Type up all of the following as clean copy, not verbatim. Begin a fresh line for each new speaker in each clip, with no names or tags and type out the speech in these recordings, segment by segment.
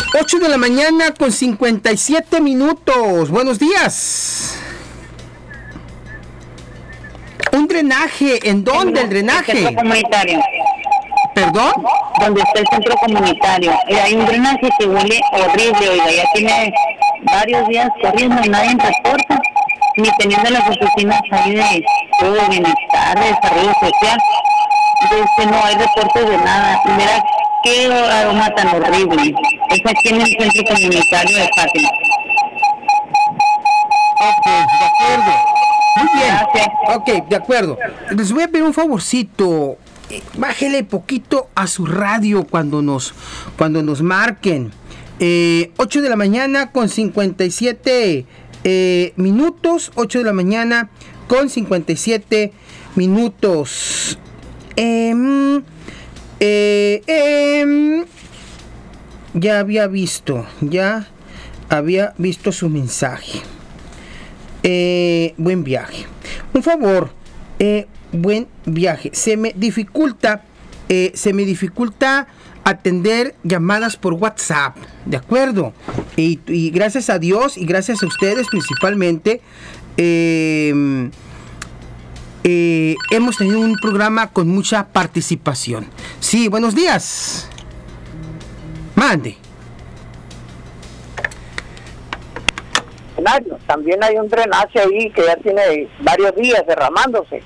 8 de la mañana con 57 minutos. Buenos días. Un drenaje. ¿En dónde el drenaje?
El centro comunitario.
¿Perdón?
Donde está el centro comunitario. Hay un drenaje que huele horrible, oiga, ya tiene varios días corriendo y nadie reporta, ni teniendo las oficinas ahí de todo de bienestar, de desarrollo social. Entonces no hay reportes de nada. Mira qué aroma tan horrible. Es aquí en el centro comunitario de Fátima.
Ok, de acuerdo. Muy bien.
Gracias.
Ok, de acuerdo. Les voy a pedir un favorcito. Bájele poquito a su radio cuando nos marquen. 8 de la mañana con 57 minutos. 8 de la mañana con 57 minutos. Ya había visto su mensaje. Buen viaje. Un favor, buen viaje. Se me dificulta atender llamadas por WhatsApp, ¿de acuerdo? Y gracias a Dios y gracias a ustedes principalmente, hemos tenido un programa con mucha participación. Sí, buenos días. Mande.
También hay un drenaje ahí que ya tiene varios días derramándose.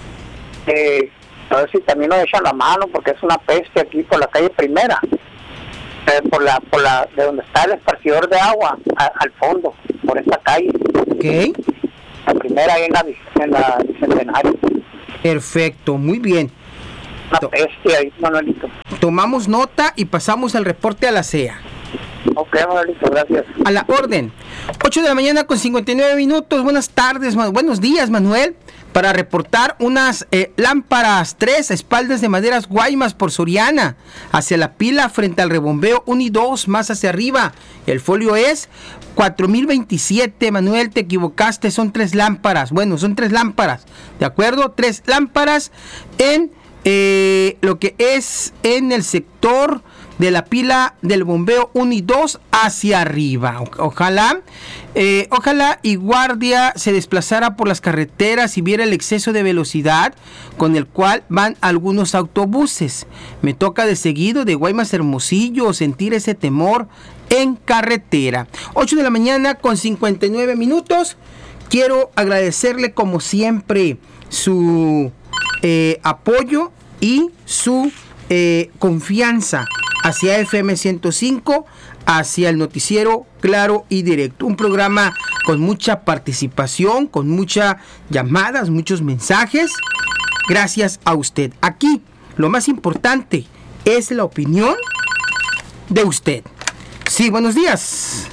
A ver si también nos echan la mano, porque es una peste aquí por la calle Primera, por la de donde está el esparcidor de agua, al fondo, por esta calle.
Ok.
La Primera ahí en la Bicentenario.
Perfecto, muy bien.
Una peste ahí, Manuelito.
Tomamos nota y pasamos al reporte a la CEA.
Ok, Manuelito, gracias.
A la orden. 8 de la mañana con 59 minutos. Buenas tardes, buenos días, Manuel. Para reportar unas lámparas 3 espaldas de maderas Guaymas por Soriana, hacia la pila frente al rebombeo 1 y 2, más hacia arriba. El folio es 4027, Manuel, te equivocaste, son 3 lámparas. Bueno, son 3 lámparas, ¿de acuerdo? 3 lámparas en lo que es en el sector de la pila del bombeo 1 y 2 hacia arriba. Ojalá y guardia se desplazara por las carreteras y viera el exceso de velocidad con el cual van algunos autobuses. Me toca de seguido de Guaymas Hermosillo sentir ese temor en carretera. 8 de la mañana con 59 minutos. Quiero agradecerle como siempre su apoyo y su confianza hacia FM 105, hacia el noticiero Claro y Directo. Un programa con mucha participación, con muchas llamadas, muchos mensajes. Gracias a usted. Aquí lo más importante es la opinión de usted. Sí, buenos días.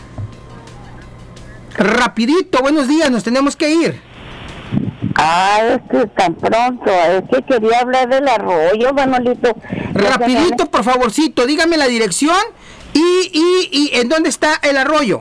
Rapidito, buenos días, nos tenemos que ir.
Es que tan pronto, es que quería hablar del arroyo, Manolito.
Rapidito, por favorcito, dígame la dirección y en dónde está el arroyo.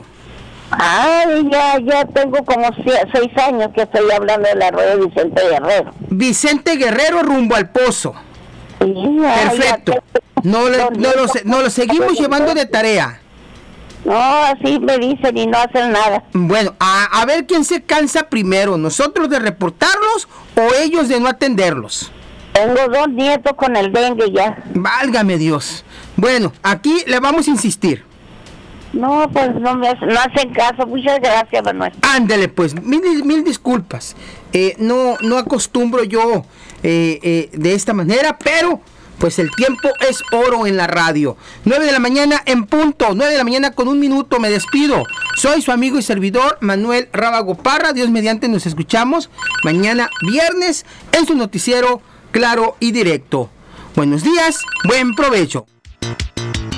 Ya tengo como 6 años que estoy hablando del arroyo Vicente Guerrero.
Vicente Guerrero rumbo al pozo.
Sí,
perfecto. No lo seguimos llevando de tarea.
No, así me dicen y no hacen nada.
Bueno, a ver quién se cansa primero, nosotros de reportarlos o ellos de no atenderlos.
Tengo 2 nietos con el dengue ya.
Válgame Dios. Bueno, aquí le vamos a insistir.
No, pues no hacen caso. Muchas gracias, Manuel.
Ándele pues, mil disculpas. No acostumbro yo de esta manera, pero pues el tiempo es oro en la radio. 9 de la mañana en punto, 9 de la mañana con 1 minuto, me despido. Soy su amigo y servidor Manuel Rábago Parra. Dios mediante nos escuchamos mañana viernes en su noticiero Claro y Directo. Buenos días, buen provecho.